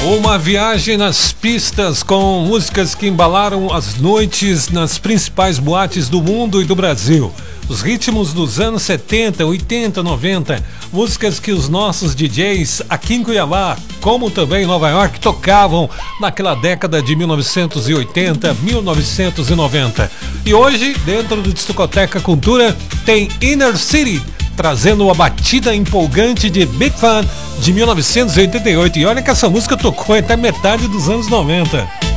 Uma viagem nas pistas com músicas que embalaram as noites nas principais boates do mundo e do Brasil. Os ritmos dos anos 70, 80, 90, músicas que os nossos DJs aqui em Cuiabá, como também em Nova York, tocavam naquela década de 1980, 1990. E hoje, dentro do Discoteca Cultura, tem Inner City, trazendo uma batida empolgante de Big Fun de 1988. E olha que essa música tocou até metade dos anos 90.